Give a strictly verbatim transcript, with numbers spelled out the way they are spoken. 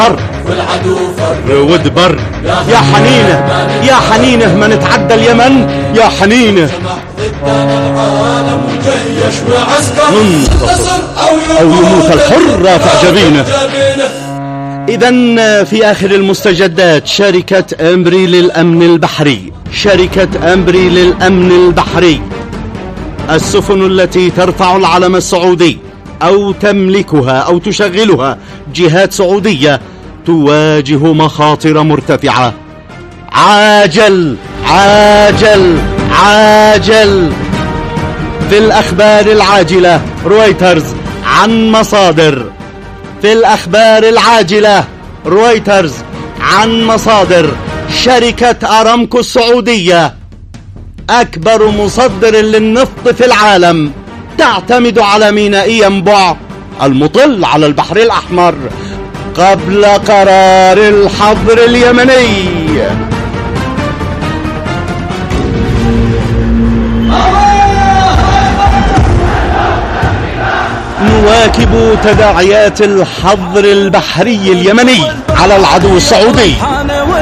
والعدو فر ودبر. يا حنينه يا حنينه ما نتعدى اليمن يا حنينه. العالم جيش وعسكر ننتصر أو يموت الحر لا تعجبينه. إذن في آخر المستجدات شركة أمبري للأمن البحري شركة أمبري للأمن البحري السفن التي ترفع العلم السعودي أو تملكها أو تشغلها جهات سعودية تواجه مخاطر مرتفعة. عاجل عاجل عاجل. في الأخبار العاجلة رويترز عن مصادر في الأخبار العاجلة رويترز عن مصادر شركة أرامكو السعودية أكبر مصدر للنفط في العالم تعتمد على ميناء ينبع المطل على البحر الأحمر قبل قرار الحظر اليمني. نواكب تداعيات الحظر البحري اليمني على العدو السعودي.